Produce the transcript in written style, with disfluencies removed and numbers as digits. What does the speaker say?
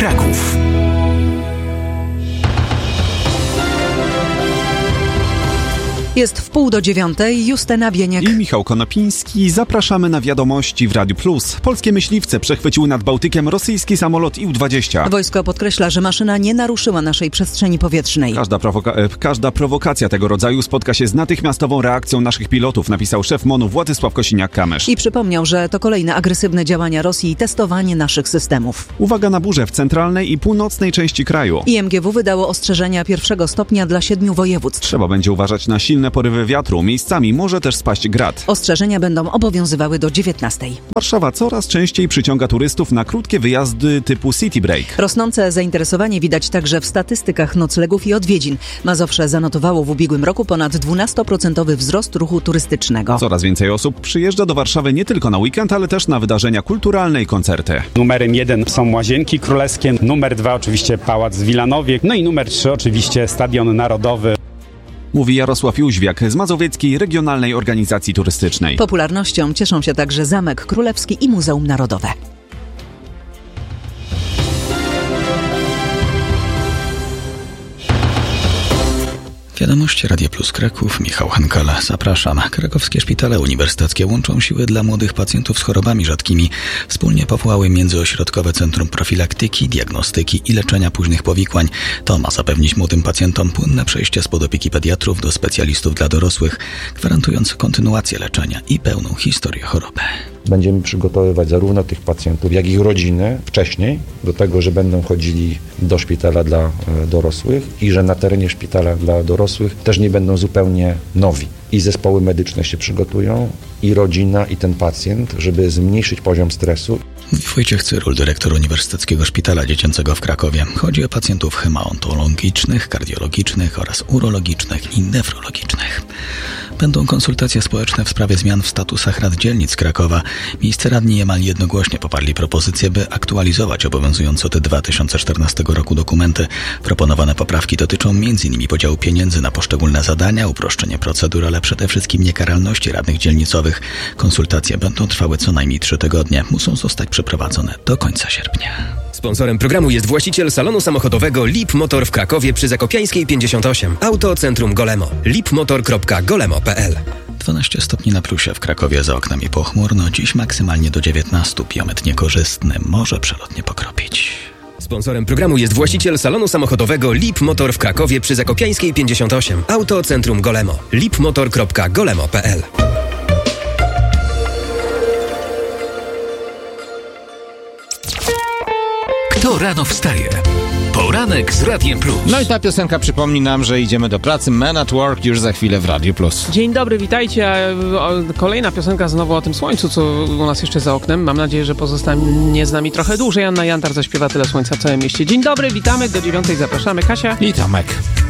Kraków. Jest 8:30, Justyna Bieniek i Michał Konopiński. Zapraszamy na wiadomości w Radiu Plus. Polskie myśliwce przechwyciły nad Bałtykiem rosyjski samolot IL-20. Wojsko podkreśla, że maszyna nie naruszyła naszej przestrzeni powietrznej. Każda prowokacja tego rodzaju spotka się z natychmiastową reakcją naszych pilotów, napisał szef MON-u Władysław Kosiniak-Kamysz. I przypomniał, że to kolejne agresywne działania Rosji i testowanie naszych systemów. Uwaga na burze w centralnej i północnej części kraju. IMGW wydało ostrzeżenia 1. stopnia dla 7 województw. Trzeba będzie uważać na silne porywy wiatru. Miejscami może też spaść grad. Ostrzeżenia będą obowiązywały do 19:00. Warszawa coraz częściej przyciąga turystów na krótkie wyjazdy typu City Break. Rosnące zainteresowanie widać także w statystykach noclegów i odwiedzin. Mazowsze zanotowało w ubiegłym roku ponad 12% wzrost ruchu turystycznego. Coraz więcej osób przyjeżdża do Warszawy nie tylko na weekend, ale też na wydarzenia kulturalne i koncerty. Numerem 1 są Łazienki Królewskie, numer 2 oczywiście Pałac w Wilanowie, no i numer 3 oczywiście Stadion Narodowy. Mówi Jarosław Jóźwiak z Mazowieckiej Regionalnej Organizacji Turystycznej. Popularnością cieszą się także Zamek Królewski i Muzeum Narodowe. Wiadomości Radia Plus Kraków, Michał Henkala. Zapraszam. Krakowskie szpitale uniwersyteckie łączą siły dla młodych pacjentów z chorobami rzadkimi. Wspólnie powołały Międzyośrodkowe Centrum Profilaktyki, Diagnostyki i Leczenia Późnych Powikłań. To ma zapewnić młodym pacjentom płynne przejście spod opieki pediatrów do specjalistów dla dorosłych, gwarantując kontynuację leczenia i pełną historię choroby. Będziemy przygotowywać zarówno tych pacjentów, jak i ich rodziny wcześniej do tego, że będą chodzili do szpitala dla dorosłych i że na terenie szpitala dla dorosłych też nie będą zupełnie nowi. I zespoły medyczne się przygotują, i rodzina, i ten pacjent, żeby zmniejszyć poziom stresu. Wojciech Cyrul, dyrektor Uniwersyteckiego Szpitala Dziecięcego w Krakowie. Chodzi o pacjentów hematologicznych, kardiologicznych oraz urologicznych i nefrologicznych. Będą konsultacje społeczne w sprawie zmian w statusach rad dzielnic Krakowa. Miejsce radni niemal jednogłośnie poparli propozycję, by aktualizować obowiązujące od 2014 roku dokumenty. Proponowane poprawki dotyczą m.in. podziału pieniędzy na poszczególne zadania, uproszczenie procedur, ale przede wszystkim niekaralności radnych dzielnicowych. Konsultacje będą trwały co najmniej 3 tygodnie. Muszą zostać przeprowadzone do końca sierpnia. Sponsorem programu jest właściciel salonu samochodowego Lip Motor w Krakowie przy Zakopiańskiej 58. Auto Centrum Golemo. lipmotor.golemo.pl 12 stopni na plusie w Krakowie, za oknami pochmurno. Dziś maksymalnie do 19. Biometr niekorzystny, może przelotnie pokropić. Sponsorem programu jest właściciel salonu samochodowego Lip Motor w Krakowie przy Zakopiańskiej 58. Auto Centrum Golemo. lipmotor.golemo.pl Kto rano wstaje? Poranek z Radiem Plus. No i ta piosenka przypomni nam, że idziemy do pracy. Man at Work już za chwilę w Radiu Plus. Dzień dobry, witajcie. Kolejna piosenka znowu o tym słońcu, co u nas jeszcze za oknem. Mam nadzieję, że pozostanie z nami trochę dłużej. Anna Jantar zaśpiewa Tyle Słońca w całym mieście. Dzień dobry, witamy. Do 9:00 zapraszamy. Kasia I Tomek.